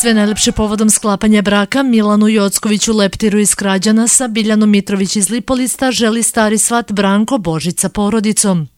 Sve najlepše povodom sklapanja braka Milanu Jockoviću Leptiru iz Krađana sa Biljanom Mitrović iz Lipolista želi stari svat Branko Božić sa porodicom.